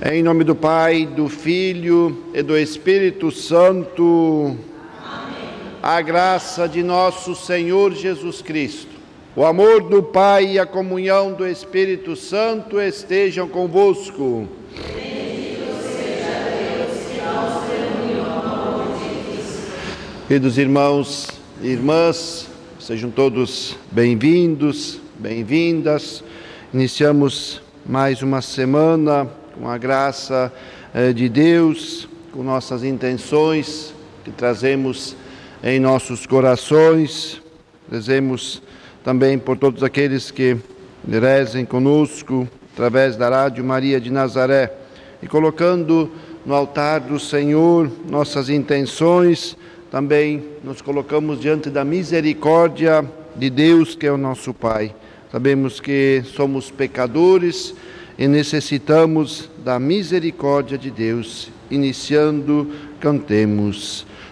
Em nome do Pai, do Filho e do Espírito Santo. Amém. A graça de nosso Senhor Jesus Cristo, o amor do Pai e a comunhão do Espírito Santo estejam convosco. Bendito seja Deus que nos reuniu no amor de Cristo. Queridos irmãos e irmãs, sejam todos bem-vindos, bem-vindas. Iniciamos mais uma semana com a graça de Deus, com nossas intenções que trazemos em nossos corações. Rezemos também por todos aqueles que rezem conosco através da Rádio Maria de Nazaré e colocando no altar do Senhor nossas intenções, também nos colocamos diante da misericórdia de Deus, que é o nosso Pai. Sabemos que somos pecadores e necessitamos da misericórdia de Deus. Iniciando, cantemos.